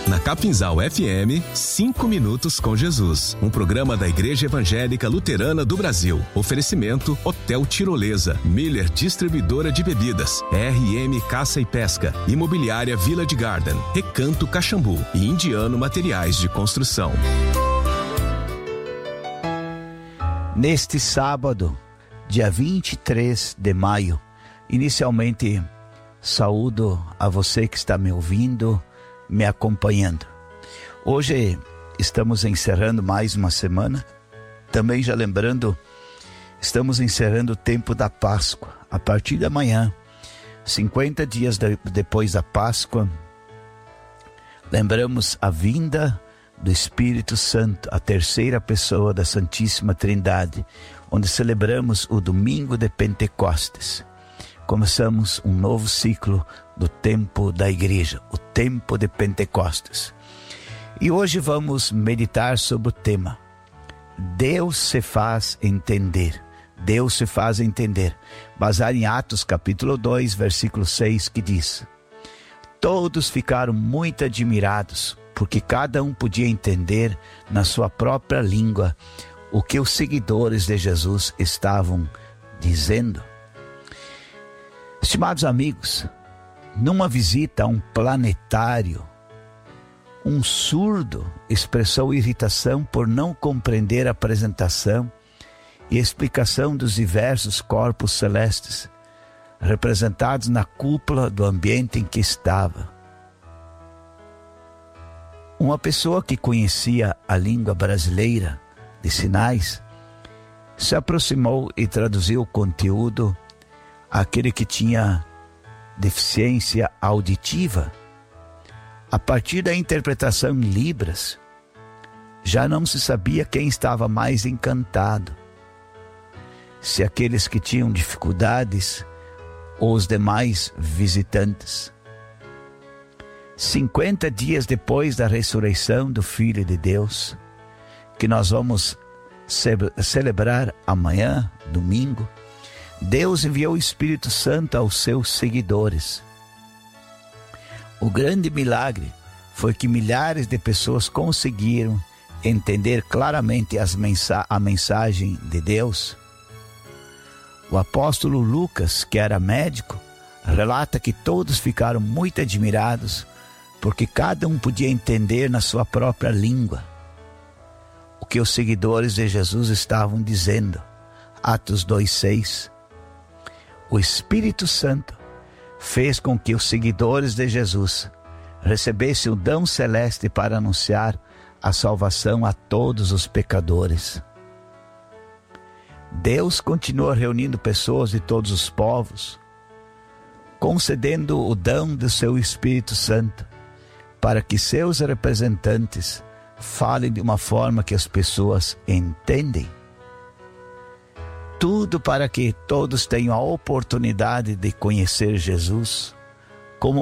Na Capinzal FM, 5 Minutos com Jesus. Um programa da Igreja Evangélica Luterana do Brasil. Oferecimento Hotel Tirolesa, Miller Distribuidora de Bebidas, RM Caça e Pesca, Imobiliária Village Garden, Recanto Caxambu e Indiano Materiais de Construção. Neste sábado, dia 23 de maio, inicialmente saúdo a você que está me ouvindo, me acompanhando. Hoje estamos encerrando mais uma semana. Também já lembrando, estamos encerrando o tempo da Páscoa. A partir da manhã, 50 dias depois da Páscoa, lembramos a vinda do Espírito Santo, a terceira pessoa da Santíssima Trindade, onde celebramos o domingo de Pentecostes. Começamos um novo ciclo do tempo da igreja, o tempo de Pentecostes. E hoje vamos meditar sobre o tema Deus se faz entender. Deus se faz entender, baseado em Atos capítulo 2, versículo 6, que diz: todos ficaram muito admirados, porque cada um podia entender na sua própria língua o que os seguidores de Jesus estavam dizendo. Estimados amigos, numa visita a um planetário, um surdo expressou irritação por não compreender a apresentação e explicação dos diversos corpos celestes representados na cúpula do ambiente em que estava. Uma pessoa que conhecia a língua brasileira de sinais se aproximou e traduziu o conteúdo àquele que tinha deficiência auditiva. A partir da interpretação em Libras, já não se sabia quem estava mais encantado, se aqueles que tinham dificuldades ou os demais visitantes. 50 dias depois da ressurreição do Filho de Deus, que nós vamos celebrar amanhã, domingo, Deus enviou o Espírito Santo aos seus seguidores. O grande milagre foi que milhares de pessoas conseguiram entender claramente a mensagem de Deus. O apóstolo Lucas, que era médico, relata que todos ficaram muito admirados porque cada um podia entender na sua própria língua o que os seguidores de Jesus estavam dizendo. Atos 2:6. O Espírito Santo fez com que os seguidores de Jesus recebessem o dom celeste para anunciar a salvação a todos os pecadores. Deus continua reunindo pessoas de todos os povos, concedendo o dom do seu Espírito Santo, para que seus representantes falem de uma forma que as pessoas entendem. Tudo para que todos tenham a oportunidade de conhecer Jesus.